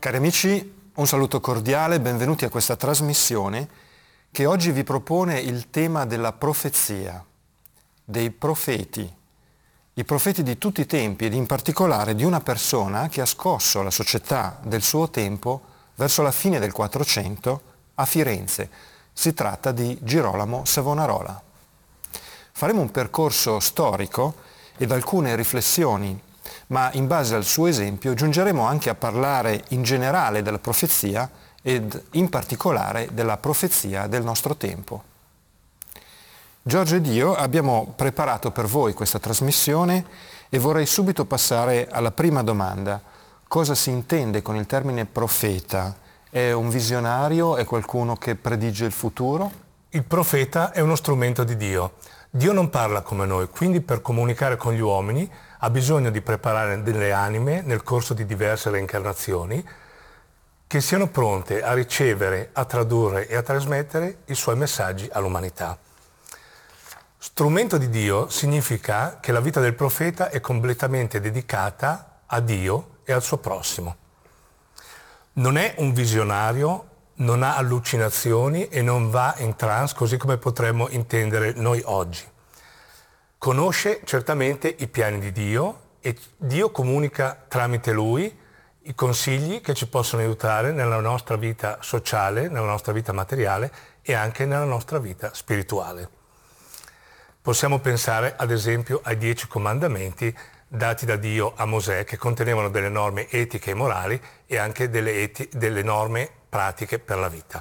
Cari amici, un saluto cordiale, benvenuti a questa trasmissione che oggi vi propone il tema della profezia, dei profeti, i profeti di tutti i tempi ed in particolare di una persona che ha scosso la società del suo tempo verso la fine del 400 a Firenze. Si tratta di Girolamo Savonarola. Faremo un percorso storico ed alcune riflessioni, ma in base al suo esempio giungeremo anche a parlare in generale della profezia ed in particolare della profezia del nostro tempo. Giorgio ed io abbiamo preparato per voi questa trasmissione e vorrei subito passare alla prima domanda. Cosa si intende con il termine profeta? È un visionario? È qualcuno che predice il futuro? Il profeta è uno strumento di Dio. Dio non parla come noi, quindi per comunicare con gli uomini ha bisogno di preparare delle anime nel corso di diverse reincarnazioni che siano pronte a ricevere, a tradurre e a trasmettere i suoi messaggi all'umanità. Strumento di Dio significa che la vita del profeta è completamente dedicata a Dio e al suo prossimo. Non è un visionario, non ha allucinazioni e non va in trance così come potremmo intendere noi oggi. Conosce certamente i piani di Dio e Dio comunica tramite lui i consigli che ci possono aiutare nella nostra vita sociale, nella nostra vita materiale e anche nella nostra vita spirituale. Possiamo pensare ad esempio ai 10 comandamenti dati da Dio a Mosè che contenevano delle norme etiche e morali e anche delle norme pratiche per la vita.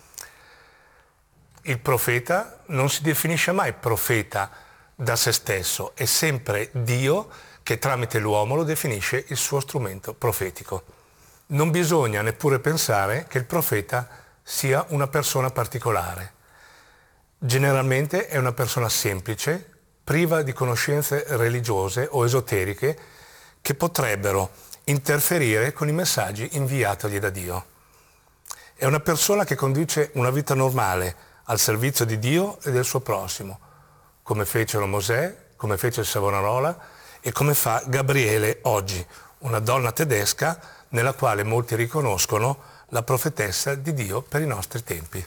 Il profeta non si definisce mai profeta da se stesso, è sempre Dio che tramite l'uomo lo definisce il suo strumento profetico. Non bisogna neppure pensare che il profeta sia una persona particolare. Generalmente è una persona semplice, priva di conoscenze religiose o esoteriche che potrebbero interferire con i messaggi inviatogli da Dio. È una persona che conduce una vita normale al servizio di Dio e del suo prossimo, come fecero Mosè, come fece Savonarola e come fa Gabriele oggi, una donna tedesca nella quale molti riconoscono la profetessa di Dio per i nostri tempi.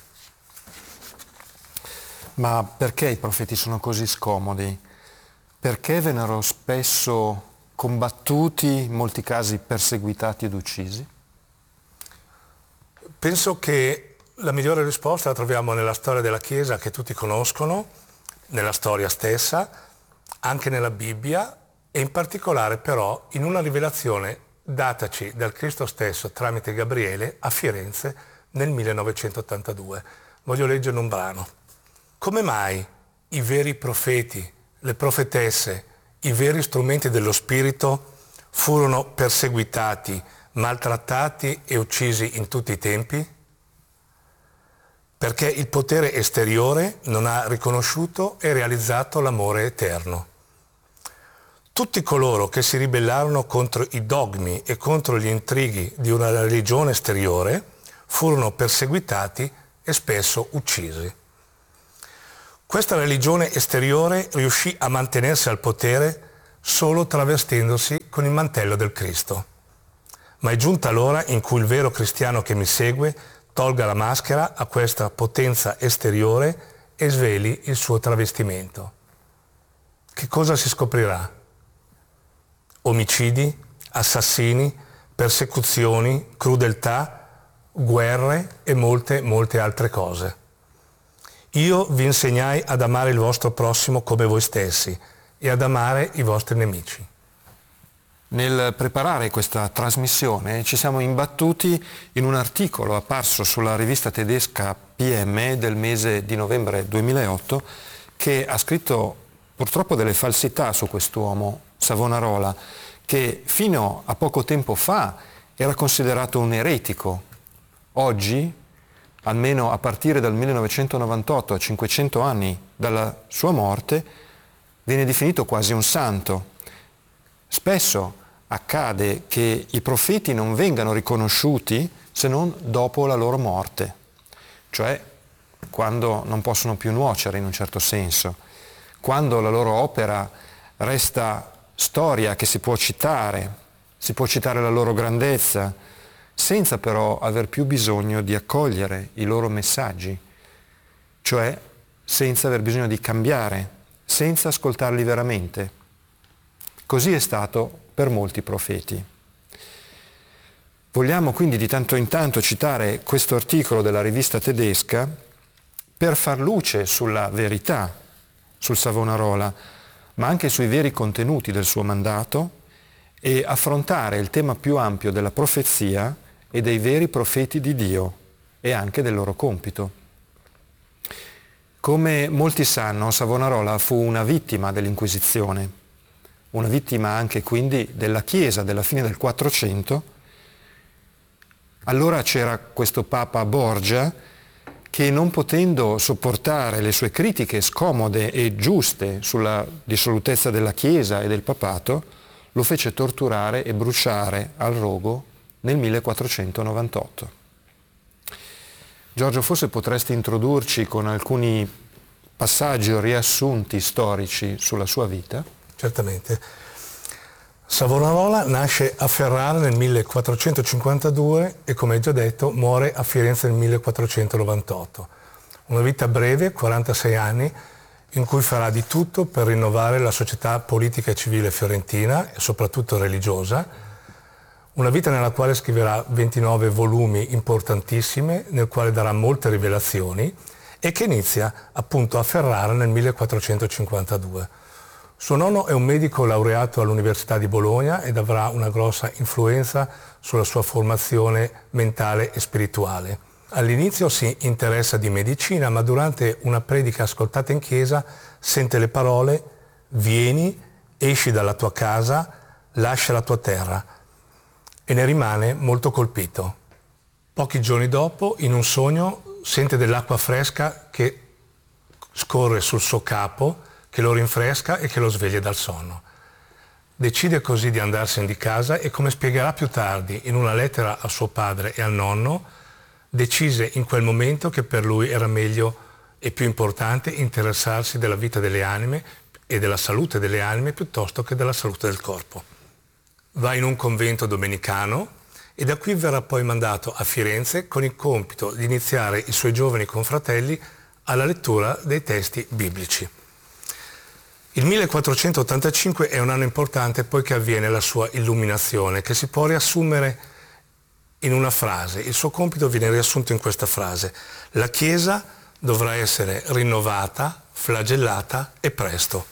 Ma perché i profeti sono così scomodi? Perché vennero spesso combattuti, in molti casi perseguitati ed uccisi? Penso che la migliore risposta la troviamo nella storia della Chiesa che tutti conoscono, nella storia stessa, anche nella Bibbia e in particolare però in una rivelazione dataci dal Cristo stesso tramite Gabriele a Firenze nel 1982. Voglio leggere un brano. Come mai i veri profeti, le profetesse, i veri strumenti dello Spirito furono perseguitati, maltrattati e uccisi in tutti i tempi? Perché il potere esteriore non ha riconosciuto e realizzato l'amore eterno. Tutti coloro che si ribellarono contro i dogmi e contro gli intrighi di una religione esteriore furono perseguitati e spesso uccisi. Questa religione esteriore riuscì a mantenersi al potere solo travestendosi con il mantello del Cristo. Ma è giunta l'ora in cui il vero cristiano che mi segue tolga la maschera a questa potenza esteriore e sveli il suo travestimento. Che cosa si scoprirà? Omicidi, assassini, persecuzioni, crudeltà, guerre e molte altre cose. Io vi insegnai ad amare il vostro prossimo come voi stessi e ad amare i vostri nemici. Nel preparare questa trasmissione ci siamo imbattuti in un articolo apparso sulla rivista tedesca PM del mese di novembre 2008 che ha scritto purtroppo delle falsità su quest'uomo, Savonarola, che fino a poco tempo fa era considerato un eretico. Oggi, almeno a partire dal 1998, a 500 anni dalla sua morte, viene definito quasi un santo. Spesso accade che i profeti non vengano riconosciuti se non dopo la loro morte, cioè quando non possono più nuocere in un certo senso, quando la loro opera resta storia che si può citare la loro grandezza, senza però aver più bisogno di accogliere i loro messaggi, cioè senza aver bisogno di cambiare, senza ascoltarli veramente. Così è stato per molti profeti. Vogliamo quindi di tanto in tanto citare questo articolo della rivista tedesca per far luce sulla verità, sul Savonarola, ma anche sui veri contenuti del suo mandato e affrontare il tema più ampio della profezia e dei veri profeti di Dio e anche del loro compito. Come molti sanno, Savonarola fu una vittima dell'Inquisizione, una vittima anche quindi della Chiesa della fine del 400. Allora c'era questo Papa Borgia che, non potendo sopportare le sue critiche scomode e giuste sulla dissolutezza della Chiesa e del Papato, lo fece torturare e bruciare al rogo nel 1498. Giorgio, forse potresti introdurci con alcuni passaggi o riassunti storici sulla sua vita? Certamente. Savonarola nasce a Ferrara nel 1452 e, come hai già detto, muore a Firenze nel 1498. Una vita breve, 46 anni, in cui farà di tutto per rinnovare la società politica e civile fiorentina e soprattutto religiosa. Una vita nella quale scriverà 29 volumi importantissimi, nel quale darà molte rivelazioni e che inizia appunto a Ferrara nel 1452. Suo nonno è un medico laureato all'Università di Bologna ed avrà una grossa influenza sulla sua formazione mentale e spirituale. All'inizio si interessa di medicina, ma durante una predica ascoltata in chiesa sente le parole: vieni, esci dalla tua casa, lascia la tua terra, e ne rimane molto colpito. Pochi giorni dopo, in un sogno, sente dell'acqua fresca che scorre sul suo capo, che lo rinfresca e che lo sveglia dal sonno. Decide così di andarsene di casa e, come spiegherà più tardi in una lettera a suo padre e al nonno, decise in quel momento che per lui era meglio e più importante interessarsi della vita delle anime e della salute delle anime piuttosto che della salute del corpo. Va in un convento domenicano e da qui verrà poi mandato a Firenze con il compito di iniziare i suoi giovani confratelli alla lettura dei testi biblici. Il 1485 è un anno importante poiché avviene la sua illuminazione, che si può riassumere in una frase. Il suo compito viene riassunto in questa frase: la Chiesa dovrà essere rinnovata, flagellata e presto.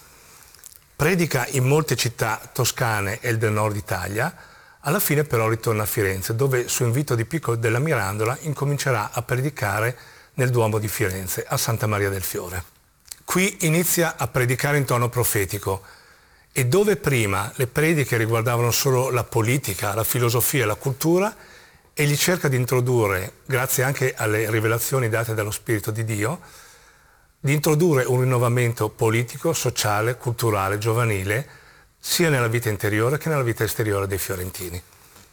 Predica in molte città toscane e del nord Italia, alla fine però ritorna a Firenze, dove su invito di Pico della Mirandola incomincerà a predicare nel Duomo di Firenze, a Santa Maria del Fiore. Qui inizia a predicare in tono profetico e dove prima le prediche riguardavano solo la politica, la filosofia e la cultura, egli cerca di introdurre, grazie anche alle rivelazioni date dallo Spirito di Dio, di introdurre un rinnovamento politico, sociale, culturale, giovanile, sia nella vita interiore che nella vita esteriore dei fiorentini.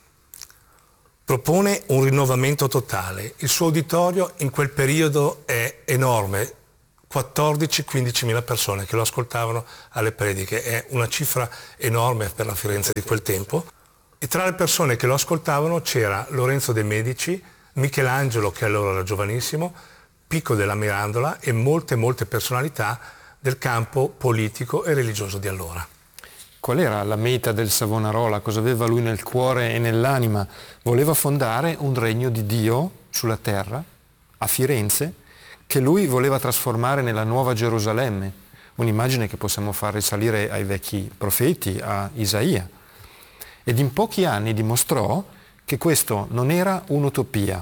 Propone un rinnovamento totale. Il suo uditorio in quel periodo è enorme, 14-15 mila persone che lo ascoltavano alle prediche, è una cifra enorme per la Firenze di quel tempo. E tra le persone che lo ascoltavano c'era Lorenzo de' Medici, Michelangelo, che allora era giovanissimo, Pico della Mirandola e molte personalità del campo politico e religioso di allora. Qual era la meta del Savonarola? Cosa aveva lui nel cuore e nell'anima? Voleva fondare un regno di Dio sulla terra, a Firenze, che lui voleva trasformare nella nuova Gerusalemme, un'immagine che possiamo far risalire ai vecchi profeti, a Isaia. Ed in pochi anni dimostrò che questo non era un'utopia.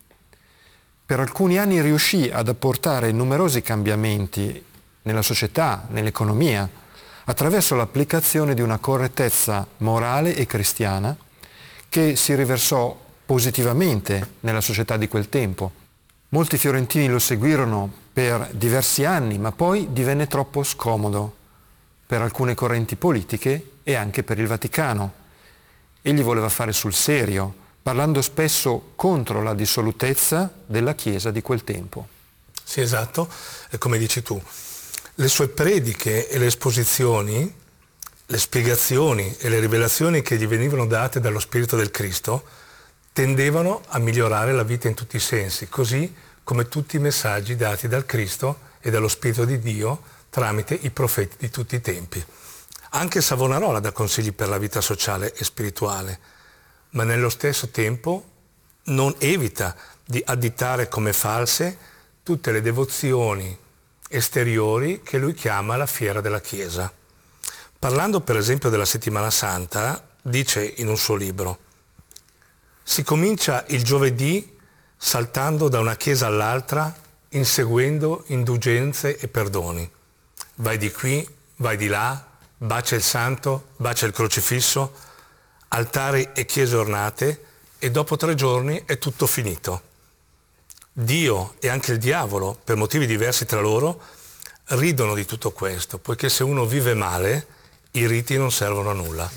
Per alcuni anni riuscì ad apportare numerosi cambiamenti nella società, nell'economia, attraverso l'applicazione di una correttezza morale e cristiana che si riversò positivamente nella società di quel tempo. Molti fiorentini lo seguirono per diversi anni, ma poi divenne troppo scomodo per alcune correnti politiche e anche per il Vaticano. Egli voleva fare sul serio, parlando spesso contro la dissolutezza della Chiesa di quel tempo. Sì, esatto, e come dici tu, le sue prediche e le esposizioni, le spiegazioni e le rivelazioni che gli venivano date dallo Spirito del Cristo tendevano a migliorare la vita in tutti i sensi, così come tutti i messaggi dati dal Cristo e dallo Spirito di Dio tramite i profeti di tutti i tempi. Anche Savonarola dà consigli per la vita sociale e spirituale, ma nello stesso tempo non evita di additare come false tutte le devozioni esteriori che lui chiama la fiera della Chiesa. Parlando per esempio della Settimana Santa, dice in un suo libro: si comincia il giovedì saltando da una chiesa all'altra, inseguendo indulgenze e perdoni. Vai di qui, vai di là, bacia il santo, bacia il crocifisso, altari e chiese ornate, e dopo 3 giorni è tutto finito. Dio e anche il diavolo, per motivi diversi tra loro, ridono di tutto questo, poiché se uno vive male, i riti non servono a nulla.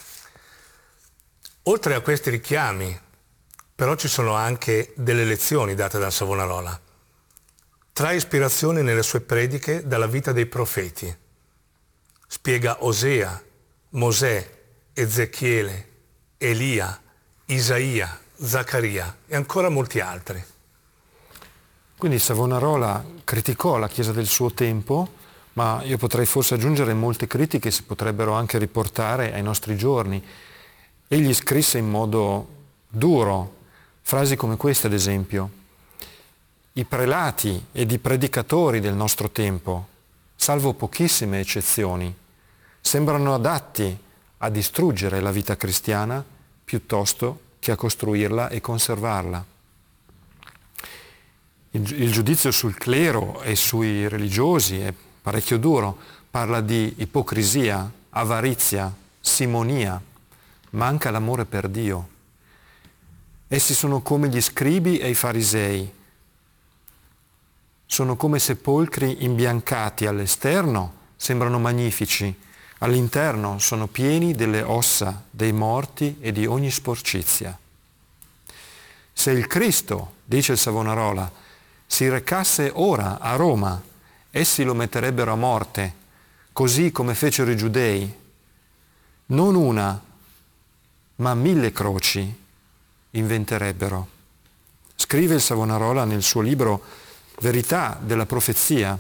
Oltre a questi richiami, però ci sono anche delle lezioni date da Savonarola. Trae ispirazione nelle sue prediche dalla vita dei profeti. Spiega Osea, Mosè, Ezechiele, Elia, Isaia, Zaccaria e ancora molti altri. Quindi Savonarola criticò la Chiesa del suo tempo, ma io potrei forse aggiungere molte critiche si potrebbero anche riportare ai nostri giorni. Egli scrisse in modo duro frasi come queste, ad esempio: i prelati ed i predicatori del nostro tempo, salvo pochissime eccezioni, sembrano adatti a distruggere la vita cristiana piuttosto che a costruirla e conservarla. Il giudizio sul clero e sui religiosi è parecchio duro, parla di ipocrisia, avarizia, simonia, manca l'amore per Dio. Essi sono come gli scribi e i farisei, sono come sepolcri imbiancati, all'esterno sembrano magnifici, all'interno sono pieni delle ossa dei morti e di ogni sporcizia. Se il Cristo, dice il Savonarola, si recasse ora a Roma, essi lo metterebbero a morte, così come fecero i giudei. Non una, ma 1000 croci inventerebbero. Scrive il Savonarola nel suo libro Verità della profezia.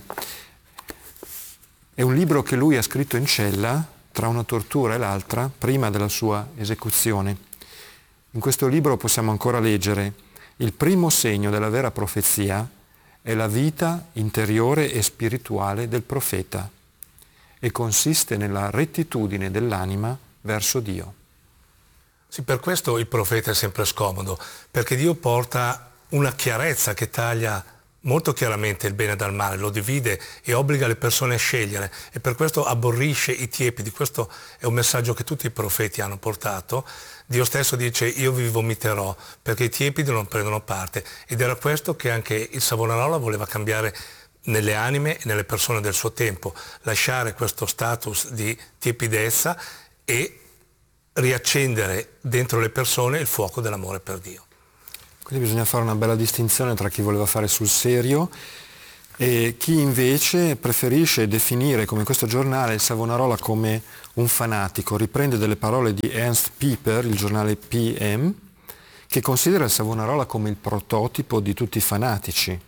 È un libro che lui ha scritto in cella, tra una tortura e l'altra, prima della sua esecuzione. In questo libro possiamo ancora leggere: il primo segno della vera profezia è la vita interiore e spirituale del profeta e consiste nella rettitudine dell'anima verso Dio. Sì, per questo il profeta è sempre scomodo, perché Dio porta una chiarezza che taglia molto chiaramente il bene dal male, lo divide e obbliga le persone a scegliere, e per questo aborrisce i tiepidi. Questo è un messaggio che tutti i profeti hanno portato. Dio stesso dice: io vi vomiterò, perché i tiepidi non prendono parte. Ed era questo che anche il Savonarola voleva cambiare nelle anime e nelle persone del suo tempo, lasciare questo status di tiepidezza e riaccendere dentro le persone il fuoco dell'amore per Dio. Quindi bisogna fare una bella distinzione tra chi voleva fare sul serio e chi invece preferisce definire, come questo giornale, il Savonarola come un fanatico. Riprende delle parole di Ernst Pieper, il giornale PM, che considera il Savonarola come il prototipo di tutti i fanatici.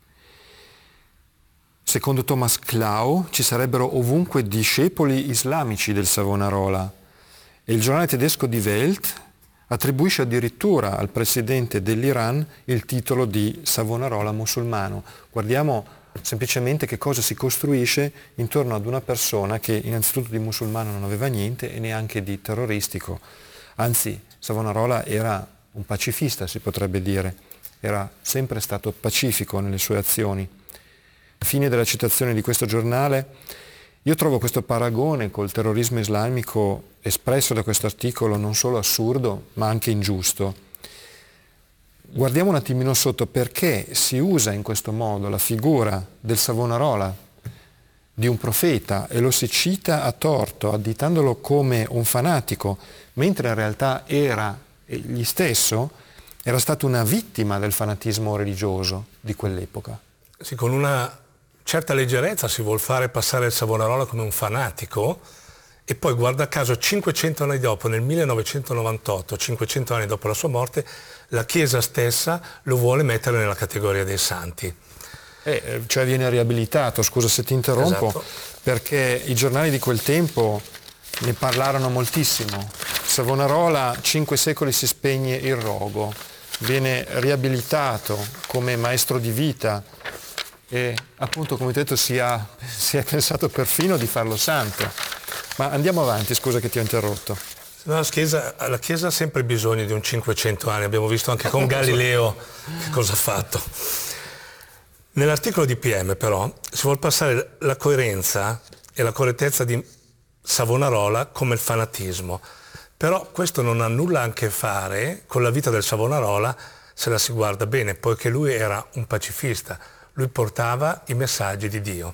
Secondo Thomas Klau ci sarebbero ovunque discepoli islamici del Savonarola, e il giornale tedesco Die Welt attribuisce addirittura al presidente dell'Iran il titolo di Savonarola musulmano. Guardiamo semplicemente che cosa si costruisce intorno ad una persona che innanzitutto di musulmano non aveva niente e neanche di terroristico. Anzi, Savonarola era un pacifista, si potrebbe dire, era sempre stato pacifico nelle sue azioni. Fine della citazione di questo giornale. Io trovo questo paragone col terrorismo islamico espresso da questo articolo non solo assurdo, ma anche ingiusto. Guardiamo un attimino sotto perché si usa in questo modo la figura del Savonarola, di un profeta, e lo si cita a torto, additandolo come un fanatico, mentre in realtà egli stesso era stato una vittima del fanatismo religioso di quell'epoca. Sì, con una certa leggerezza si vuol fare passare il Savonarola come un fanatico, E poi, guarda caso, 500 anni dopo, nel 1998, 500 anni dopo la sua morte, la Chiesa stessa lo vuole mettere nella categoria dei santi. Cioè viene riabilitato, scusa se ti interrompo, Esatto. Perché i giornali di quel tempo ne parlarono moltissimo. Savonarola, 5 secoli si spegne il rogo, viene riabilitato come maestro di vita e appunto, come ti ho detto, si è pensato perfino di farlo santo. Ma andiamo avanti, scusa che ti ho interrotto. No, la Chiesa ha sempre bisogno di un 500 anni, abbiamo visto anche con Galileo che cosa ha fatto. Nell'articolo di PM però si vuole passare la coerenza e la correttezza di Savonarola come il fanatismo, però questo non ha nulla a che fare con la vita del Savonarola se la si guarda bene, poiché lui era un pacifista, lui portava i messaggi di Dio.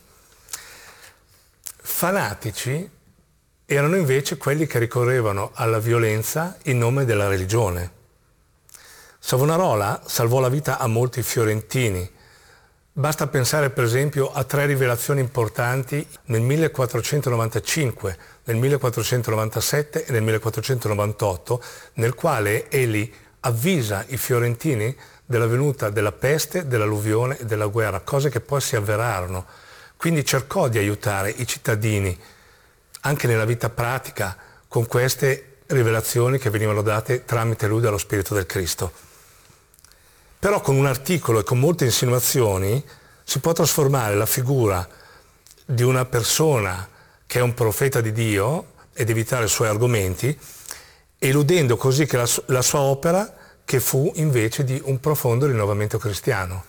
Fanatici erano invece quelli che ricorrevano alla violenza in nome della religione. Savonarola salvò la vita a molti fiorentini. Basta pensare per esempio a 3 rivelazioni importanti nel 1495, nel 1497 e nel 1498, nel quale egli avvisa i fiorentini della venuta della peste, dell'alluvione e della guerra, cose che poi si avverarono. Quindi cercò di aiutare i cittadini anche nella vita pratica con queste rivelazioni che venivano date tramite lui dallo Spirito del Cristo. Però con un articolo e con molte insinuazioni si può trasformare la figura di una persona che è un profeta di Dio ed evitare i suoi argomenti, eludendo così che la sua opera, che fu invece di un profondo rinnovamento cristiano.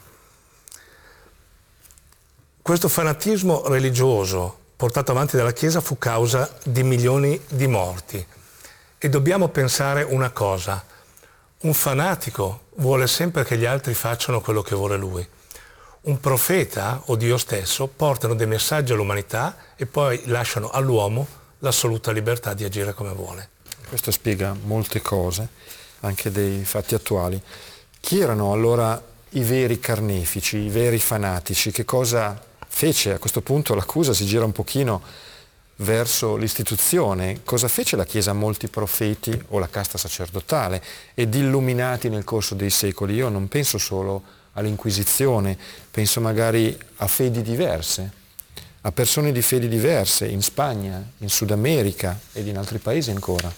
Questo fanatismo religioso portato avanti dalla Chiesa fu causa di milioni di morti. E dobbiamo pensare una cosa: un fanatico vuole sempre che gli altri facciano quello che vuole lui. Un profeta o Dio stesso portano dei messaggi all'umanità e poi lasciano all'uomo l'assoluta libertà di agire come vuole. Questo spiega molte cose, anche dei fatti attuali. Chi erano allora i veri carnefici, i veri fanatici? Che cosa fece? A questo punto l'accusa si gira un pochino verso l'istituzione. Cosa fece la Chiesa a molti profeti o la casta sacerdotale ed illuminati nel corso dei secoli? Io non penso solo all'Inquisizione, penso magari a fedi diverse, a persone di fedi diverse in Spagna, in Sud America ed in altri paesi ancora.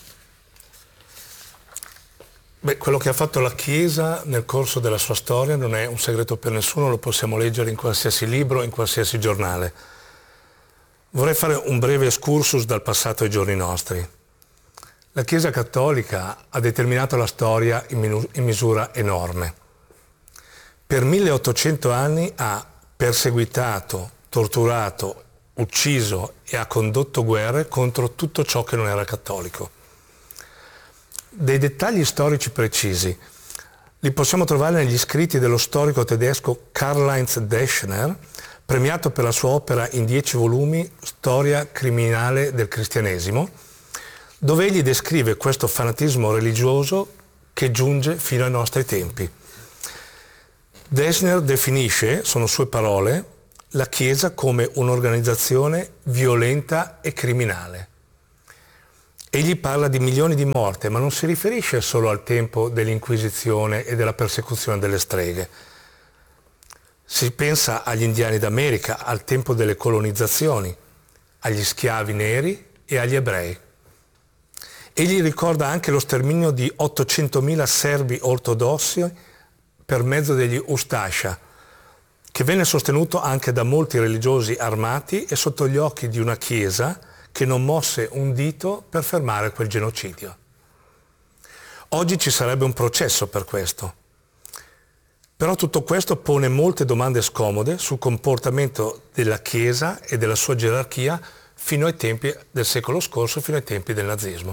Beh, quello che ha fatto la Chiesa nel corso della sua storia non è un segreto per nessuno, lo possiamo leggere in qualsiasi libro, in qualsiasi giornale. Vorrei fare un breve excursus dal passato ai giorni nostri. La Chiesa Cattolica ha determinato la storia in misura enorme. Per 1800 anni ha perseguitato, torturato, ucciso e ha condotto guerre contro tutto ciò che non era cattolico. Dei dettagli storici precisi li possiamo trovare negli scritti dello storico tedesco Karl-Heinz Deschner, premiato per la sua opera in 10 volumi Storia criminale del cristianesimo, dove egli descrive questo fanatismo religioso che giunge fino ai nostri tempi. Deschner definisce, sono sue parole, la Chiesa come un'organizzazione violenta e criminale. Egli parla di milioni di morti, ma non si riferisce solo al tempo dell'Inquisizione e della persecuzione delle streghe. Si pensa agli indiani d'America, al tempo delle colonizzazioni, agli schiavi neri e agli ebrei. Egli ricorda anche lo sterminio di 800.000 serbi ortodossi per mezzo degli Ustascia, che venne sostenuto anche da molti religiosi armati e sotto gli occhi di una Chiesa che non mosse un dito per fermare quel genocidio. Oggi ci sarebbe un processo per questo. Però tutto questo pone molte domande scomode sul comportamento della Chiesa e della sua gerarchia fino ai tempi del secolo scorso, fino ai tempi del nazismo.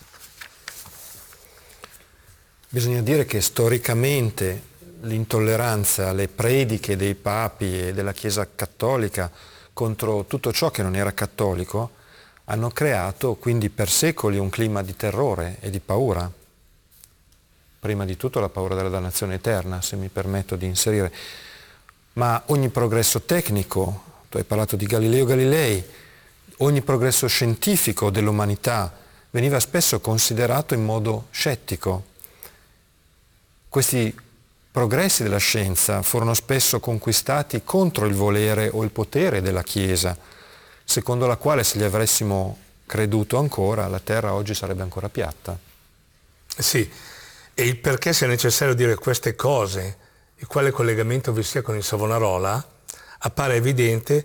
Bisogna dire che storicamente l'intolleranza alle prediche dei papi e della Chiesa cattolica contro tutto ciò che non era cattolico hanno creato quindi per secoli un clima di terrore e di paura. Prima di tutto la paura della dannazione eterna, se mi permetto di inserire. Ma ogni progresso tecnico, tu hai parlato di Galileo Galilei, ogni progresso scientifico dell'umanità veniva spesso considerato in modo scettico. Questi progressi della scienza furono spesso conquistati contro il volere o il potere della Chiesa, secondo la quale se gli avessimo creduto ancora, la terra oggi sarebbe ancora piatta. Sì, e il perché sia necessario dire queste cose e quale collegamento vi sia con il Savonarola appare evidente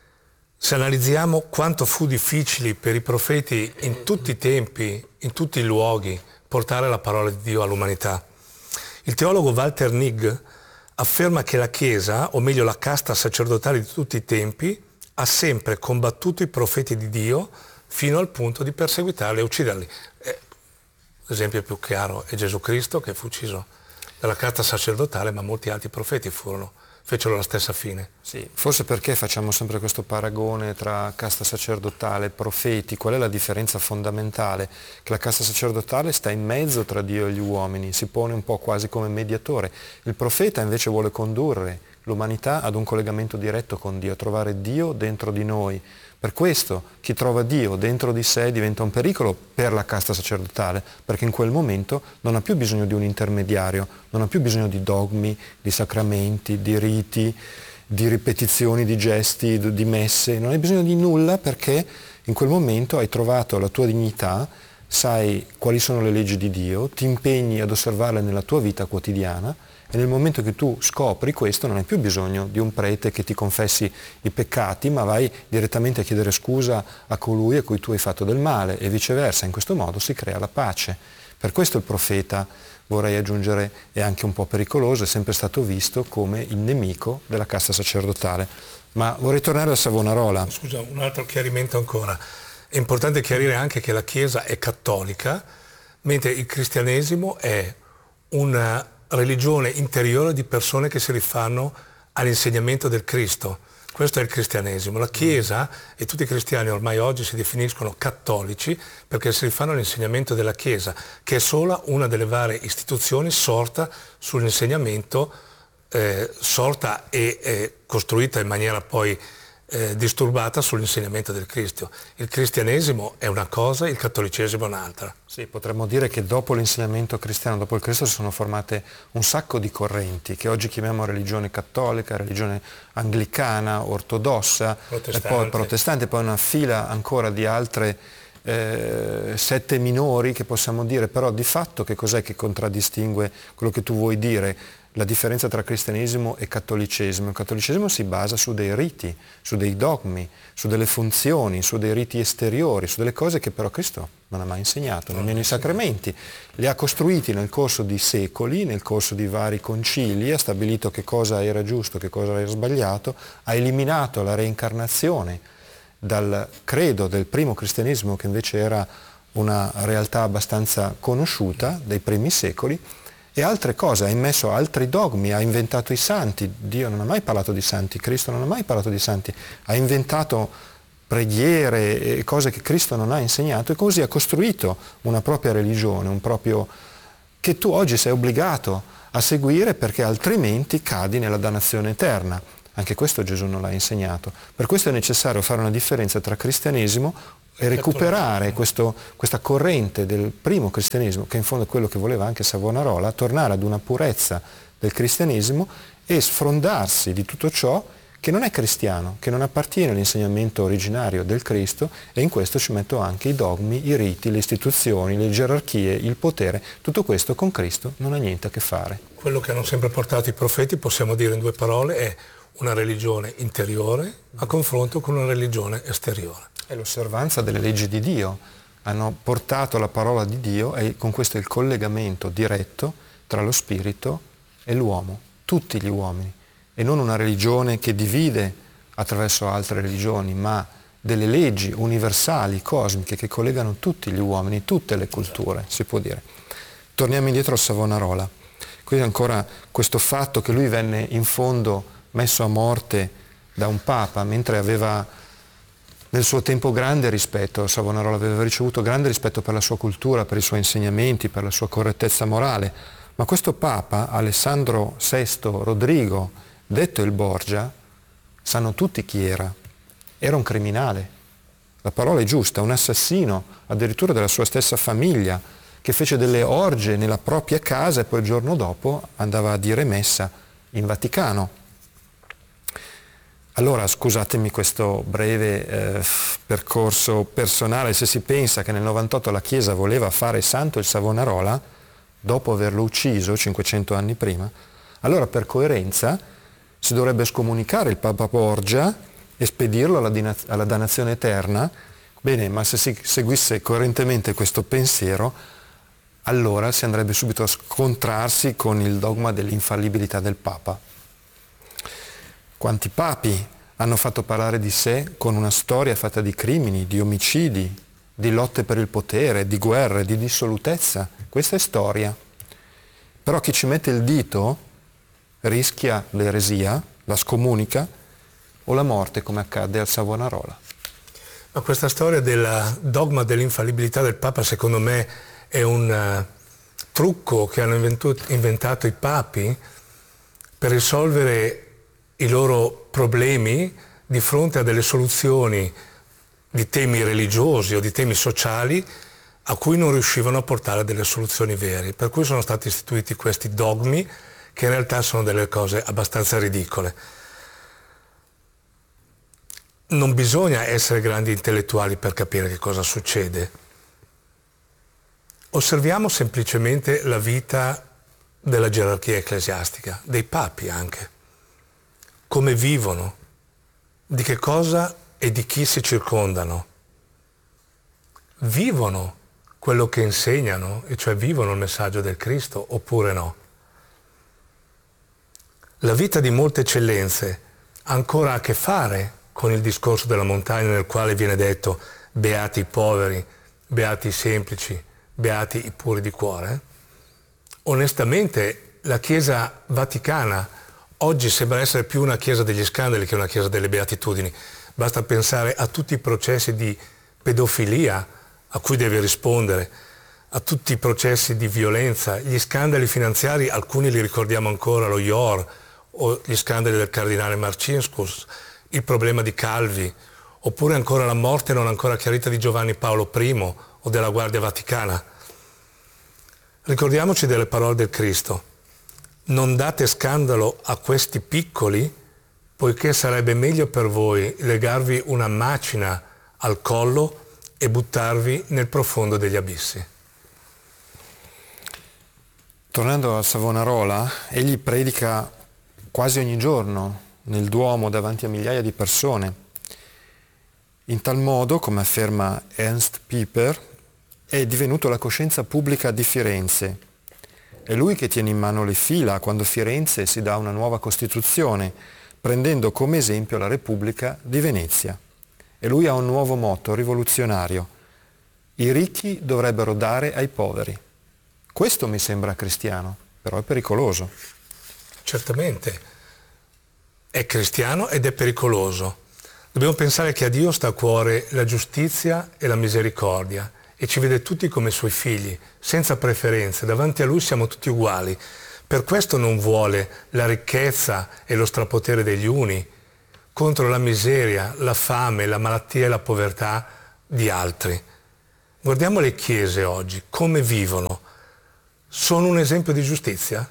se analizziamo quanto fu difficile per i profeti in tutti i tempi, in tutti i luoghi, portare la parola di Dio all'umanità. Il teologo Walter Nigg afferma che la Chiesa, o meglio la casta sacerdotale di tutti i tempi, ha sempre combattuto i profeti di Dio fino al punto di perseguitarli e ucciderli. L'esempio più chiaro è Gesù Cristo, che fu ucciso dalla casta sacerdotale, ma molti altri profeti fecero la stessa fine. Sì, forse perché facciamo sempre questo paragone tra casta sacerdotale e profeti. Qual è la differenza fondamentale? Che la casta sacerdotale sta in mezzo tra Dio e gli uomini, si pone un po' quasi come mediatore. Il profeta invece vuole condurre l'umanità ad un collegamento diretto con Dio, a trovare Dio dentro di noi. Per questo chi trova Dio dentro di sé diventa un pericolo per la casta sacerdotale, perché in quel momento non ha più bisogno di un intermediario, non ha più bisogno di dogmi, di sacramenti, di riti, di ripetizioni, di gesti, di messe, non hai bisogno di nulla perché in quel momento hai trovato la tua dignità, sai quali sono le leggi di Dio, ti impegni ad osservarle nella tua vita quotidiana. E nel momento che tu scopri questo non hai più bisogno di un prete che ti confessi i peccati, ma vai direttamente a chiedere scusa a colui a cui tu hai fatto del male e viceversa. In questo modo si crea la pace. Per questo il profeta, vorrei aggiungere, è anche un po' pericoloso, è sempre stato visto come il nemico della casta sacerdotale. Ma vorrei tornare a Savonarola. Scusa, un altro chiarimento ancora. È importante chiarire anche che la Chiesa è cattolica, mentre il cristianesimo è una religione interiore di persone che si rifanno all'insegnamento del Cristo. Questo è il cristianesimo. La Chiesa e tutti i cristiani ormai oggi si definiscono cattolici perché si rifanno all'insegnamento della Chiesa, che è sola una delle varie istituzioni sorta sull'insegnamento, sorta e costruita in maniera poi disturbata sull'insegnamento del Cristo. Il cristianesimo è una cosa, il cattolicesimo è un'altra. Sì, potremmo dire che dopo l'insegnamento cristiano, dopo il Cristo, si sono formate un sacco di correnti che oggi chiamiamo religione cattolica, religione anglicana, ortodossa, e poi protestante, poi una fila ancora di altre sette minori che possiamo dire, però di fatto che cos'è che contraddistingue quello che tu vuoi dire? La differenza tra cristianesimo e cattolicesimo. Il cattolicesimo si basa su dei riti, su dei dogmi, su delle funzioni, su dei riti esteriori, su delle cose che però Cristo non ha mai insegnato, nemmeno i sacramenti. Li ha costruiti nel corso di secoli, nel corso di vari concili, ha stabilito che cosa era giusto, che cosa era sbagliato, ha eliminato la reincarnazione dal credo del primo cristianesimo, che invece era una realtà abbastanza conosciuta dei primi secoli, e altre cose, ha immesso altri dogmi, ha inventato i santi. Dio non ha mai parlato di santi, Cristo non ha mai parlato di santi, ha inventato preghiere e cose che Cristo non ha insegnato e così ha costruito una propria religione, un proprio che tu oggi sei obbligato a seguire perché altrimenti cadi nella dannazione eterna. Anche questo Gesù non l'ha insegnato. Per questo è necessario fare una differenza tra cristianesimo e recuperare questa corrente del primo cristianesimo, che in fondo è quello che voleva anche Savonarola, tornare ad una purezza del cristianesimo e sfrondarsi di tutto ciò che non è cristiano, che non appartiene all'insegnamento originario del Cristo, e in questo ci metto anche i dogmi, i riti, le istituzioni, le gerarchie, il potere. Tutto questo con Cristo non ha niente a che fare. Quello che hanno sempre portato i profeti, possiamo dire in due parole, è una religione interiore a confronto con una religione esteriore. È l'osservanza delle leggi di Dio. Hanno portato la parola di Dio e con questo il collegamento diretto tra lo spirito e l'uomo, tutti gli uomini, e non una religione che divide attraverso altre religioni, ma delle leggi universali, cosmiche, che collegano tutti gli uomini, tutte le culture, si può dire. Torniamo indietro a Savonarola. Qui ancora questo fatto che lui venne in fondo messo a morte da un papa, mentre aveva nel suo tempo grande rispetto. Savonarola aveva ricevuto grande rispetto per la sua cultura, per i suoi insegnamenti, per la sua correttezza morale, ma questo papa, Alessandro VI Rodrigo, detto il Borgia, sanno tutti chi era. Era un criminale, la parola è giusta, un assassino addirittura della sua stessa famiglia, che fece delle orge nella propria casa e poi il giorno dopo andava a dire messa in Vaticano. Allora, scusatemi questo breve percorso personale, se si pensa che nel 98 la Chiesa voleva fare santo il Savonarola, dopo averlo ucciso 500 anni prima, allora per coerenza si dovrebbe scomunicare il Papa Borgia e spedirlo alla dannazione eterna. Bene, ma se si seguisse coerentemente questo pensiero, allora si andrebbe subito a scontrarsi con il dogma dell'infallibilità del Papa. Quanti papi hanno fatto parlare di sé con una storia fatta di crimini, di omicidi, di lotte per il potere, di guerre, di dissolutezza? Questa è storia. Però chi ci mette il dito rischia l'eresia, la scomunica o la morte, come accadde al Savonarola. Ma questa storia del dogma dell'infallibilità del Papa, secondo me, è un trucco che hanno inventato i papi per risolvere i loro problemi di fronte a delle soluzioni di temi religiosi o di temi sociali a cui non riuscivano a portare delle soluzioni vere. Per cui sono stati istituiti questi dogmi che in realtà sono delle cose abbastanza ridicole. Non bisogna essere grandi intellettuali per capire che cosa succede. Osserviamo semplicemente la vita della gerarchia ecclesiastica, dei papi anche. Come vivono, di che cosa e di chi si circondano. Vivono quello che insegnano, e cioè vivono il messaggio del Cristo, oppure no? La vita di molte eccellenze ha ancora a che fare con il discorso della montagna nel quale viene detto beati i poveri, beati i semplici, beati i puri di cuore? Onestamente la Chiesa Vaticana oggi sembra essere più una chiesa degli scandali che una chiesa delle beatitudini. Basta pensare a tutti i processi di pedofilia a cui deve rispondere, a tutti i processi di violenza, gli scandali finanziari, alcuni li ricordiamo ancora, lo IOR, o gli scandali del cardinale Marcinkus, il problema di Calvi, oppure ancora la morte non ancora chiarita di Giovanni Paolo I o della Guardia Vaticana. Ricordiamoci delle parole del Cristo. Non date scandalo a questi piccoli, poiché sarebbe meglio per voi legarvi una macina al collo e buttarvi nel profondo degli abissi. Tornando al Savonarola, egli predica quasi ogni giorno nel Duomo davanti a migliaia di persone. In tal modo, come afferma Ernst Pieper, è divenuto la coscienza pubblica di Firenze. È lui che tiene in mano le fila quando Firenze si dà una nuova Costituzione, prendendo come esempio la Repubblica di Venezia. E lui ha un nuovo motto rivoluzionario. I ricchi dovrebbero dare ai poveri. Questo mi sembra cristiano, però è pericoloso. Certamente, è cristiano ed è pericoloso. Dobbiamo pensare che a Dio sta a cuore la giustizia e la misericordia e ci vede tutti come suoi figli, senza preferenze. Davanti a Lui siamo tutti uguali. Per questo non vuole la ricchezza e lo strapotere degli uni contro la miseria, la fame, la malattia e la povertà di altri. Guardiamo le chiese oggi, come vivono. Sono un esempio di giustizia?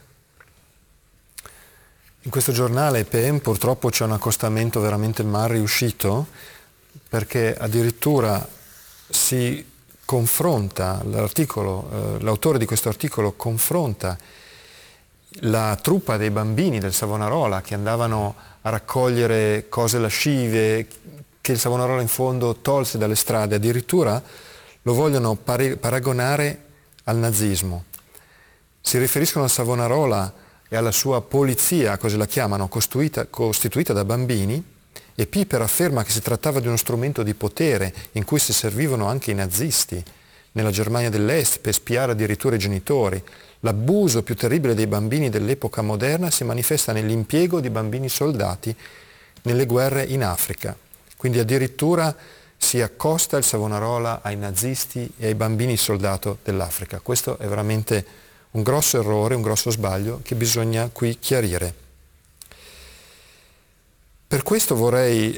In questo giornale PM purtroppo c'è un accostamento veramente mal riuscito, perché addirittura si confronta l'autore di questo articolo confronta la truppa dei bambini del Savonarola che andavano a raccogliere cose lascive che il Savonarola in fondo tolse dalle strade, addirittura lo vogliono paragonare al nazismo. Si riferiscono al Savonarola e alla sua polizia, così la chiamano, costituita da bambini, e Pieper afferma che si trattava di uno strumento di potere in cui si servivano anche i nazisti nella Germania dell'Est per spiare addirittura i genitori. L'abuso più terribile dei bambini dell'epoca moderna si manifesta nell'impiego di bambini soldati nelle guerre in Africa. Quindi addirittura si accosta il Savonarola ai nazisti e ai bambini soldato dell'Africa. Questo è veramente un grosso errore, un grosso sbaglio che bisogna qui chiarire. Per questo vorrei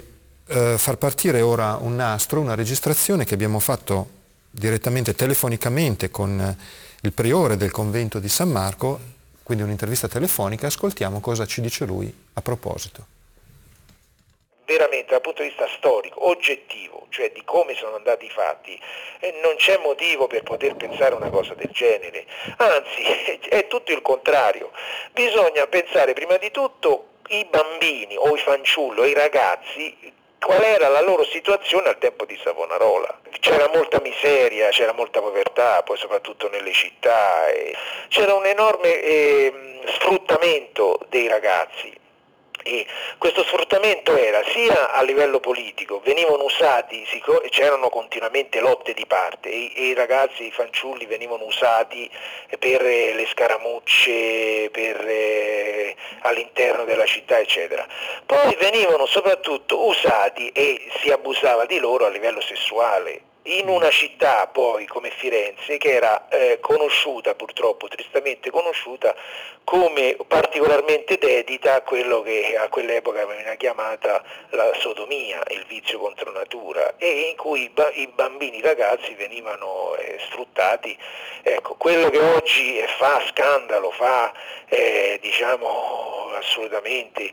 far partire ora un nastro, una registrazione che abbiamo fatto direttamente telefonicamente con il priore del convento di San Marco, quindi un'intervista telefonica. Ascoltiamo cosa ci dice lui a proposito. Veramente dal punto di vista storico, oggettivo, cioè di come sono andati i fatti, non c'è motivo per poter pensare una cosa del genere, anzi è tutto il contrario. Bisogna pensare prima di tutto i bambini o i fanciulli o i ragazzi, qual era la loro situazione al tempo di Savonarola. C'era molta miseria, c'era molta povertà, poi soprattutto nelle città, c'era un enorme sfruttamento dei ragazzi. E questo sfruttamento era sia a livello politico, venivano usati, c'erano continuamente lotte di parte, e i ragazzi, i fanciulli venivano usati per le scaramucce, all'interno della città, eccetera. Poi venivano soprattutto usati e si abusava di loro a livello sessuale. In una città poi come Firenze, che era conosciuta, purtroppo tristemente conosciuta, come particolarmente dedita a quello che a quell'epoca veniva chiamata la sodomia, il vizio contro natura, e in cui i bambini, i ragazzi venivano sfruttati. Ecco, quello che oggi fa scandalo, fa diciamo assolutamente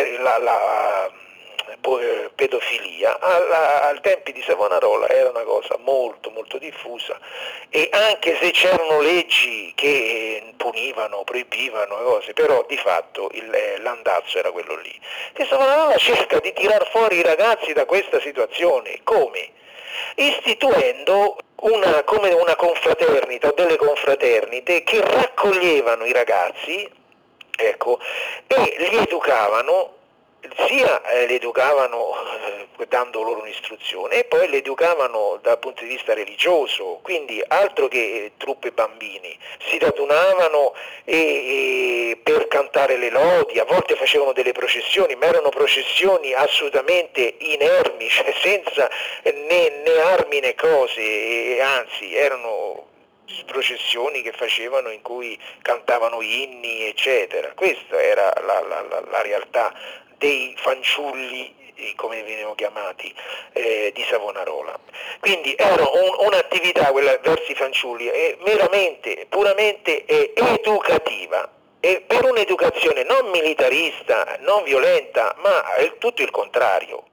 pedofilia, al tempi di Savonarola era una cosa molto molto diffusa, e anche se c'erano leggi che punivano, proibivano cose, però di fatto l'andazzo era quello lì. E Savonarola cerca di tirar fuori i ragazzi da questa situazione. Come? Istituendo come una confraternita o delle confraternite che raccoglievano i ragazzi, ecco, e li educavano, sia li educavano dando loro un'istruzione, e poi li educavano dal punto di vista religioso, quindi altro che truppe bambini, si radunavano per cantare le lodi, a volte facevano delle processioni, ma erano processioni assolutamente inermi, cioè senza né armi né cose, anzi erano processioni che facevano in cui cantavano inni, eccetera. Questa era la realtà dei fanciulli, come venivano chiamati, di Savonarola. Quindi era un'attività, quella verso i fanciulli, meramente, puramente educativa, e per un'educazione non militarista, non violenta, ma è tutto il contrario.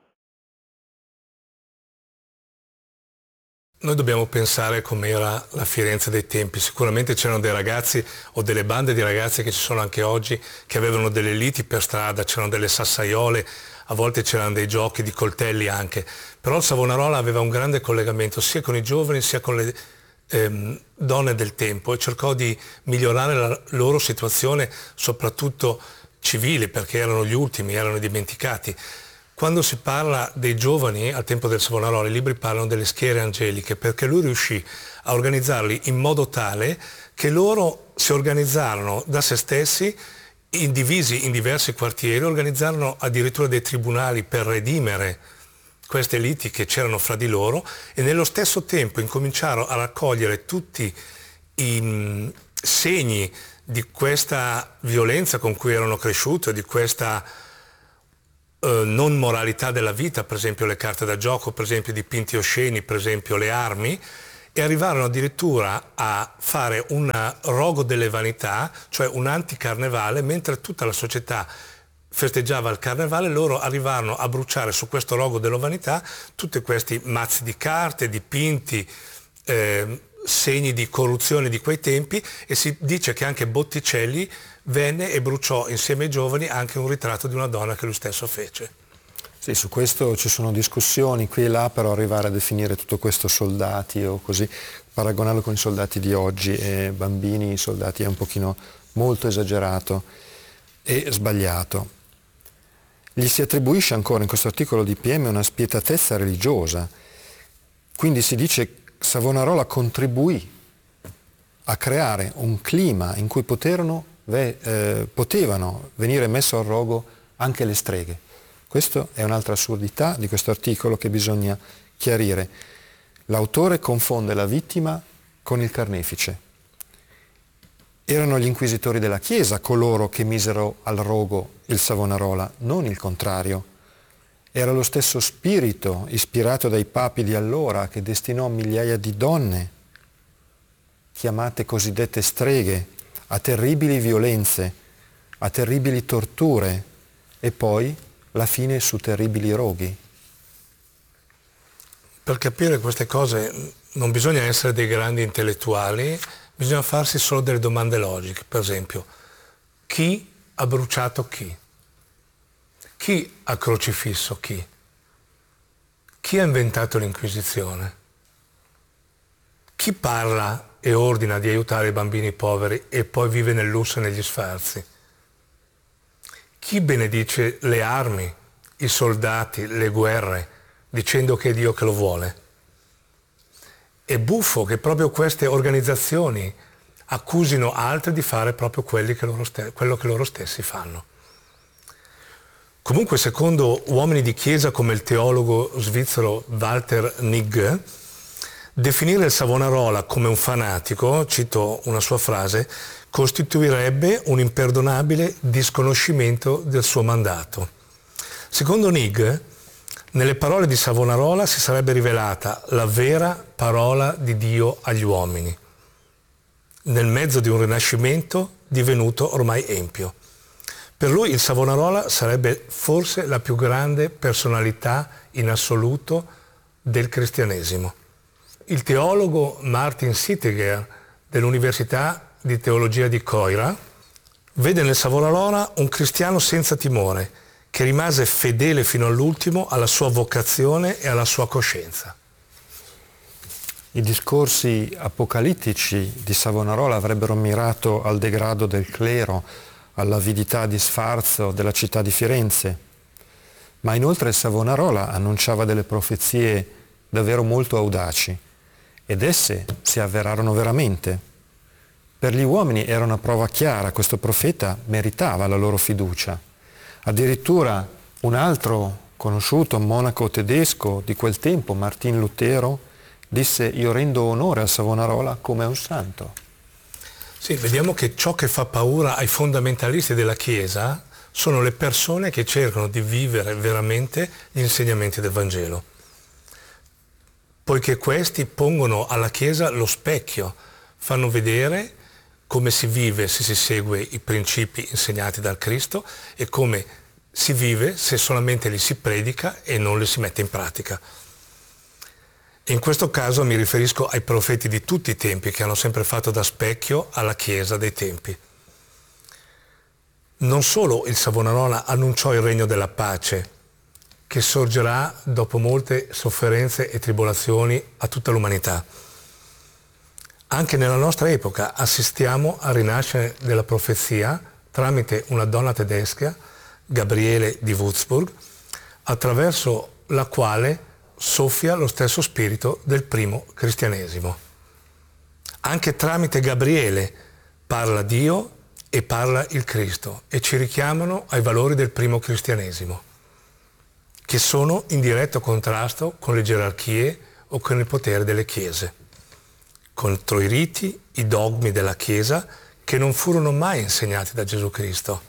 Noi dobbiamo pensare com'era la Firenze dei tempi. Sicuramente c'erano dei ragazzi o delle bande di ragazzi che ci sono anche oggi, che avevano delle liti per strada, c'erano delle sassaiole, a volte c'erano dei giochi di coltelli anche. Però il Savonarola aveva un grande collegamento sia con i giovani sia con le donne del tempo, e cercò di migliorare la loro situazione, soprattutto civile, perché erano gli ultimi, erano dimenticati. Quando si parla dei giovani al tempo del Savonarola, i libri parlano delle schiere angeliche, perché lui riuscì a organizzarli in modo tale che loro si organizzarono da se stessi, divisi in diversi quartieri, organizzarono addirittura dei tribunali per redimere queste liti che c'erano fra di loro, e nello stesso tempo incominciarono a raccogliere tutti i segni di questa violenza con cui erano cresciuti, di questa non moralità della vita, per esempio le carte da gioco, per esempio i dipinti osceni, per esempio le armi, e arrivarono addirittura a fare un rogo delle vanità, cioè un anticarnevale, mentre tutta la società festeggiava il carnevale. Loro arrivarono a bruciare su questo rogo della vanità tutti questi mazzi di carte, dipinti, segni di corruzione di quei tempi, e si dice che anche Botticelli venne e bruciò insieme ai giovani anche un ritratto di una donna che lui stesso fece. Sì, su questo ci sono discussioni qui e là, però arrivare a definire tutto questo soldati o così, paragonarlo con i soldati di oggi e bambini, soldati, è un pochino molto esagerato e sbagliato. Gli si attribuisce ancora in questo articolo di PM una spietatezza religiosa, quindi si dice che Savonarola contribuì a creare un clima in cui potevano venire messo al rogo anche le streghe. Questa è un'altra assurdità di questo articolo che bisogna chiarire. L'autore confonde la vittima con il carnefice. Erano gli inquisitori della Chiesa coloro che misero al rogo il Savonarola, non il contrario. Era lo stesso spirito ispirato dai papi di allora che destinò migliaia di donne, chiamate cosiddette streghe, a terribili violenze, a terribili torture e poi la fine su terribili roghi. Per capire queste cose non bisogna essere dei grandi intellettuali, bisogna farsi solo delle domande logiche. Per esempio, chi ha bruciato chi? Chi ha crocifisso chi? Chi ha inventato l'Inquisizione? Chi parla e ordina di aiutare i bambini poveri e poi vive nel lusso e negli sfarzi? Chi benedice le armi, i soldati, le guerre, dicendo che è Dio che lo vuole? È buffo che proprio queste organizzazioni accusino altri di fare proprio quello che loro stessi fanno. Comunque, secondo uomini di chiesa come il teologo svizzero Walter Nigg, definire il Savonarola come un fanatico, cito una sua frase, costituirebbe un imperdonabile disconoscimento del suo mandato. Secondo Nigg, nelle parole di Savonarola si sarebbe rivelata la vera parola di Dio agli uomini, nel mezzo di un rinascimento divenuto ormai empio. Per lui il Savonarola sarebbe forse la più grande personalità in assoluto del cristianesimo. Il teologo Martin Sittiger dell'Università di Teologia di Coira vede nel Savonarola un cristiano senza timore, che rimase fedele fino all'ultimo alla sua vocazione e alla sua coscienza. I discorsi apocalittici di Savonarola avrebbero mirato al degrado del clero, all'avidità di sfarzo della città di Firenze, ma inoltre Savonarola annunciava delle profezie davvero molto audaci ed esse si avverarono veramente. Per gli uomini era una prova chiara, questo profeta meritava la loro fiducia. Addirittura un altro conosciuto monaco tedesco di quel tempo, Martin Lutero, disse: io rendo onore a Savonarola come a un santo. Sì, vediamo che ciò che fa paura ai fondamentalisti della Chiesa sono le persone che cercano di vivere veramente gli insegnamenti del Vangelo, poiché questi pongono alla Chiesa lo specchio, fanno vedere come si vive se si segue i principi insegnati dal Cristo e come si vive se solamente li si predica e non li si mette in pratica. In questo caso mi riferisco ai profeti di tutti i tempi che hanno sempre fatto da specchio alla Chiesa dei tempi. Non solo il Savonarola annunciò il regno della pace, che sorgerà dopo molte sofferenze e tribolazioni a tutta l'umanità. Anche nella nostra epoca assistiamo al rinascere della profezia tramite una donna tedesca, Gabriele di Würzburg, attraverso la quale soffia lo stesso spirito del primo cristianesimo. Anche tramite Gabriele parla Dio e parla il Cristo e ci richiamano ai valori del primo cristianesimo, che sono in diretto contrasto con le gerarchie o con il potere delle chiese, contro i riti, i dogmi della Chiesa che non furono mai insegnati da Gesù Cristo,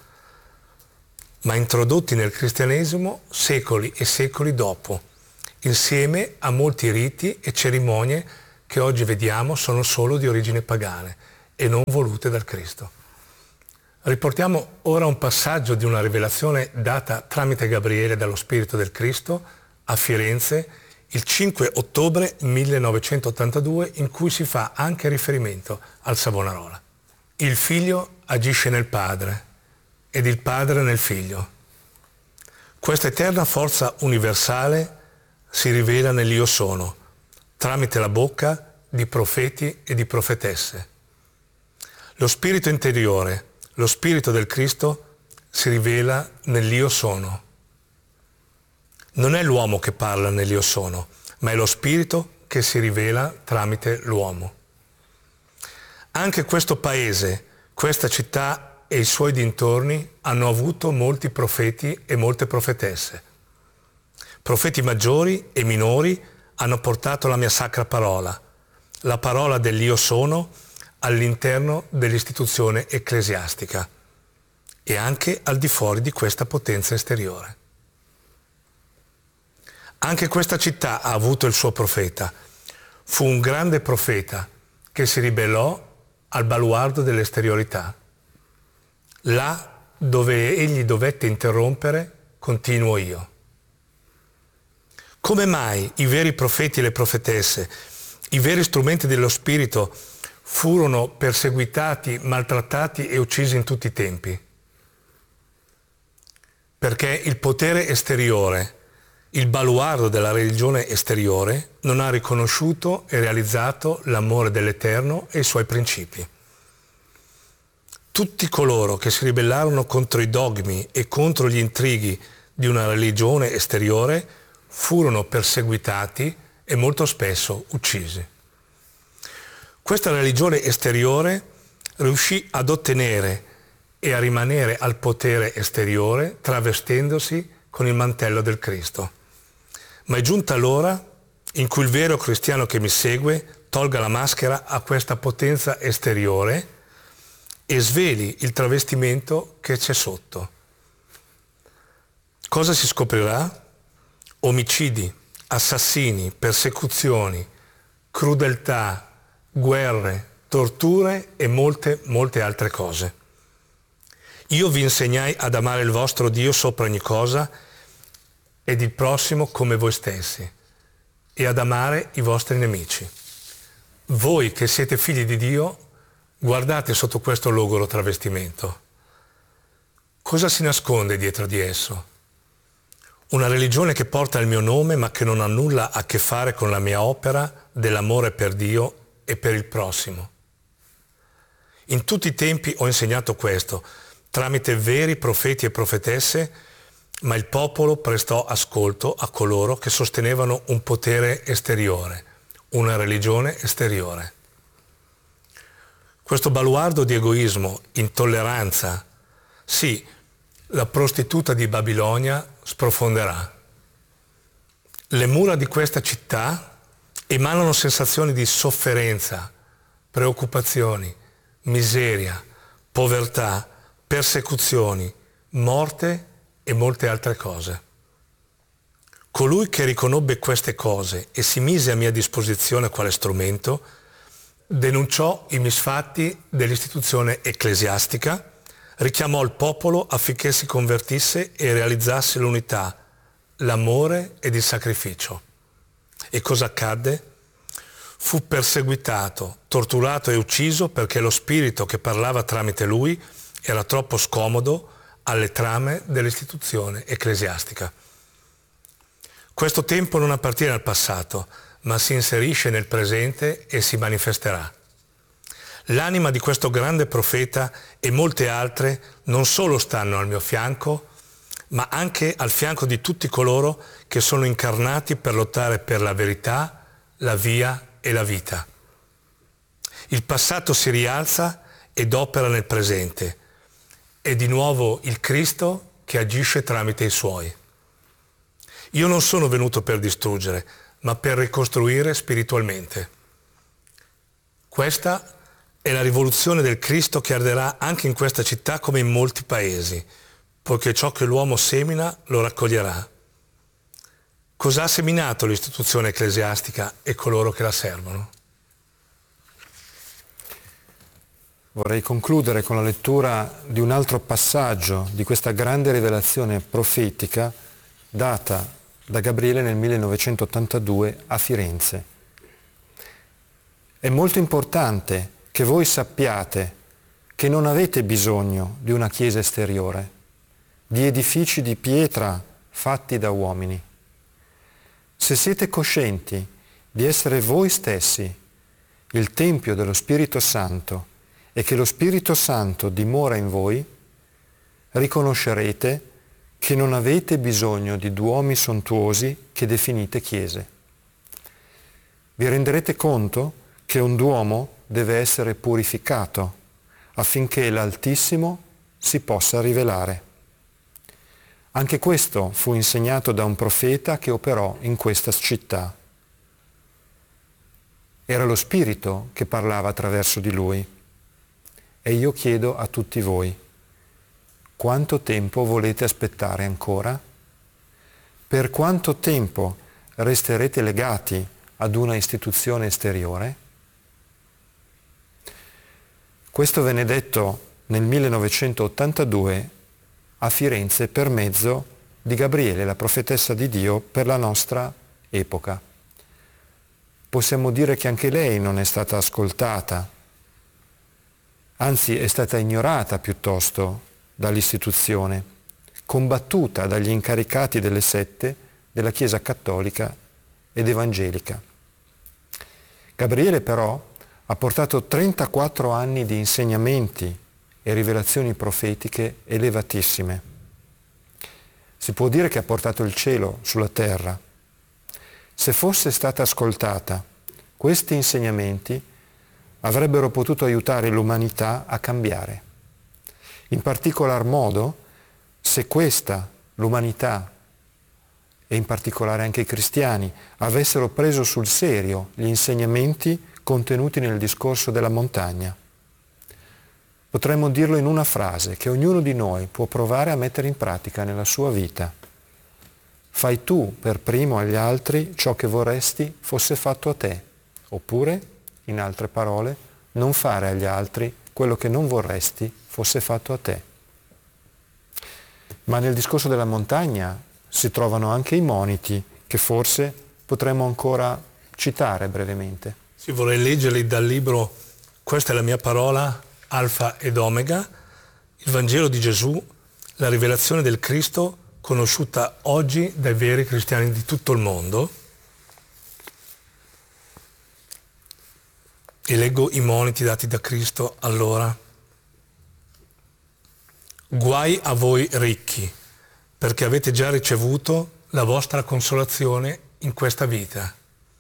ma introdotti nel cristianesimo secoli e secoli dopo, insieme a molti riti e cerimonie che oggi vediamo sono solo di origine pagane e non volute dal Cristo. Riportiamo ora un passaggio di una rivelazione data tramite Gabriele dallo Spirito del Cristo a Firenze il 5 ottobre 1982, in cui si fa anche riferimento al Savonarola. Il Figlio agisce nel Padre ed il Padre nel Figlio. Questa eterna forza universale si rivela nell'Io Sono, tramite la bocca di profeti e di profetesse. Lo spirito interiore, lo spirito del Cristo, si rivela nell'Io Sono. Non è l'uomo che parla nell'Io Sono, ma è lo spirito che si rivela tramite l'uomo. Anche questo paese, questa città e i suoi dintorni hanno avuto molti profeti e molte profetesse. Profeti maggiori e minori hanno portato la mia sacra parola, la parola dell'Io Sono, all'interno dell'istituzione ecclesiastica e anche al di fuori di questa potenza esteriore. Anche questa città ha avuto il suo profeta. Fu un grande profeta che si ribellò al baluardo dell'esteriorità. Là dove egli dovette interrompere, continuo io. Come mai i veri profeti e le profetesse, i veri strumenti dello Spirito, furono perseguitati, maltrattati e uccisi in tutti i tempi? Perché il potere esteriore, il baluardo della religione esteriore, non ha riconosciuto e realizzato l'amore dell'Eterno e i suoi principi. Tutti coloro che si ribellarono contro i dogmi e contro gli intrighi di una religione esteriore furono perseguitati e molto spesso uccisi. Questa religione esteriore riuscì ad ottenere e a rimanere al potere esteriore travestendosi con il mantello del Cristo. Ma è giunta l'ora in cui il vero cristiano che mi segue tolga la maschera a questa potenza esteriore e sveli il travestimento che c'è sotto. Cosa si scoprirà? Omicidi, assassini, persecuzioni, crudeltà, guerre, torture e molte altre cose. Io vi insegnai ad amare il vostro Dio sopra ogni cosa ed il prossimo come voi stessi e ad amare i vostri nemici. Voi che siete figli di Dio, guardate sotto questo logoro travestimento. Cosa si nasconde dietro di esso? Una religione che porta il mio nome ma che non ha nulla a che fare con la mia opera dell'amore per Dio e per il prossimo. In tutti i tempi ho insegnato questo, tramite veri profeti e profetesse, ma il popolo prestò ascolto a coloro che sostenevano un potere esteriore, una religione esteriore. Questo baluardo di egoismo, intolleranza, sì, la prostituta di Babilonia sprofonderà. Le mura di questa città emanano sensazioni di sofferenza, preoccupazioni, miseria, povertà, persecuzioni, morte e molte altre cose. Colui che riconobbe queste cose e si mise a mia disposizione quale strumento, denunciò i misfatti dell'istituzione ecclesiastica, richiamò il popolo affinché si convertisse e realizzasse l'unità, l'amore ed il sacrificio. E cosa accadde? Fu perseguitato, torturato e ucciso perché lo spirito che parlava tramite lui era troppo scomodo alle trame dell'istituzione ecclesiastica. Questo tempo non appartiene al passato, ma si inserisce nel presente e si manifesterà. L'anima di questo grande profeta e molte altre non solo stanno al mio fianco, ma anche al fianco di tutti coloro che sono incarnati per lottare per la verità, la via e la vita. Il passato si rialza ed opera nel presente. È di nuovo il Cristo che agisce tramite i suoi. Io non sono venuto per distruggere, ma per ricostruire spiritualmente. Questa è la rivoluzione del Cristo che arderà anche in questa città come in molti paesi, poiché ciò che l'uomo semina lo raccoglierà. Cosa ha seminato l'istituzione ecclesiastica e coloro che la servono? Vorrei concludere con la lettura di un altro passaggio di questa grande rivelazione profetica data da Gabriele nel 1982 a Firenze. È molto importante che voi sappiate che non avete bisogno di una chiesa esteriore, di edifici di pietra fatti da uomini. Se siete coscienti di essere voi stessi il Tempio dello Spirito Santo e che lo Spirito Santo dimora in voi, riconoscerete che non avete bisogno di duomi sontuosi che definite chiese. Vi renderete conto che un duomo deve essere purificato affinché l'Altissimo si possa rivelare. Anche questo fu insegnato da un profeta che operò in questa città. Era lo Spirito che parlava attraverso di lui. E io chiedo a tutti voi, quanto tempo volete aspettare ancora? Per quanto tempo resterete legati ad una istituzione esteriore? Questo venne detto nel 1982 a Firenze per mezzo di Gabriele, la profetessa di Dio per la nostra epoca. Possiamo dire che anche lei non è stata ascoltata, anzi è stata ignorata piuttosto dall'istituzione, combattuta dagli incaricati delle sette della Chiesa cattolica ed evangelica. Gabriele però ha portato 34 anni di insegnamenti e rivelazioni profetiche elevatissime. Si può dire che ha portato il cielo sulla terra. Se fosse stata ascoltata, questi insegnamenti avrebbero potuto aiutare l'umanità a cambiare. In particolar modo, se l'umanità, e in particolare anche i cristiani, avessero preso sul serio gli insegnamenti contenuti nel discorso della montagna. Potremmo dirlo in una frase che ognuno di noi può provare a mettere in pratica nella sua vita. Fai tu per primo agli altri ciò che vorresti fosse fatto a te, oppure, in altre parole, non fare agli altri quello che non vorresti fosse fatto a te. Ma nel discorso della montagna si trovano anche i moniti che forse potremmo ancora citare brevemente. Sì, vorrei leggerli dal libro Questa è la mia parola, Alfa ed Omega, il Vangelo di Gesù, la rivelazione del Cristo conosciuta oggi dai veri cristiani di tutto il mondo. E leggo i moniti dati da Cristo allora. Guai a voi ricchi, perché avete già ricevuto la vostra consolazione in questa vita.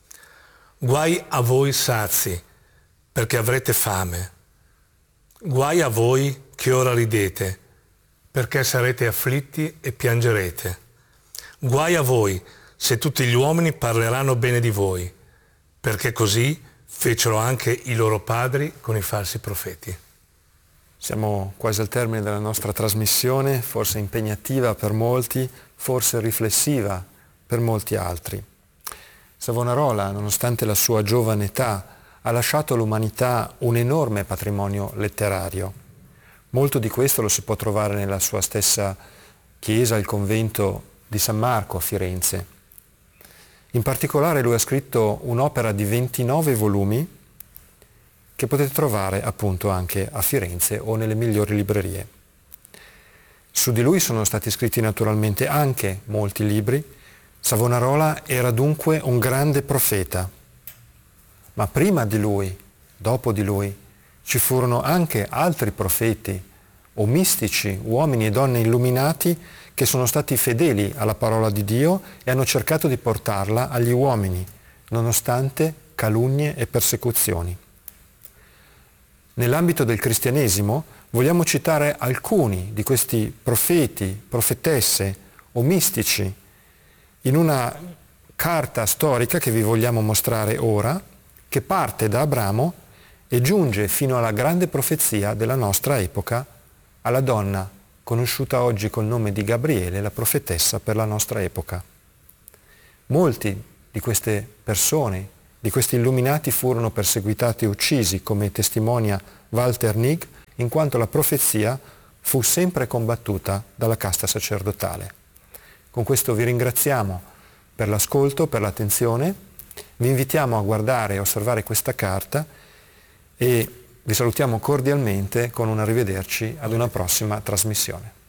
Guai a voi sazi, perché avrete fame. Guai a voi che ora ridete, perché sarete afflitti e piangerete. Guai a voi se tutti gli uomini parleranno bene di voi, perché così fecero anche i loro padri con i falsi profeti. Siamo quasi al termine della nostra trasmissione, forse impegnativa per molti, forse riflessiva per molti altri. Savonarola, nonostante la sua giovane età, ha lasciato all'umanità un enorme patrimonio letterario. Molto di questo lo si può trovare nella sua stessa chiesa, il convento di San Marco a Firenze. In particolare lui ha scritto un'opera di 29 volumi che potete trovare appunto anche a Firenze o nelle migliori librerie. Su di lui sono stati scritti naturalmente anche molti libri. Savonarola era dunque un grande profeta, ma prima di lui, dopo di lui, ci furono anche altri profeti o mistici, uomini e donne illuminati che sono stati fedeli alla parola di Dio e hanno cercato di portarla agli uomini, nonostante calunnie e persecuzioni. Nell'ambito del cristianesimo vogliamo citare alcuni di questi profeti, profetesse o mistici in una carta storica che vi vogliamo mostrare ora, che parte da Abramo e giunge fino alla grande profezia della nostra epoca, alla donna conosciuta oggi col nome di Gabriele, la profetessa per la nostra epoca. Molti di queste persone, di questi illuminati, furono perseguitati e uccisi, come testimonia Walter Nigg, in quanto la profezia fu sempre combattuta dalla casta sacerdotale. Con questo vi ringraziamo per l'ascolto, per l'attenzione. Vi invitiamo a guardare e osservare questa carta e vi salutiamo cordialmente con un arrivederci ad una prossima trasmissione.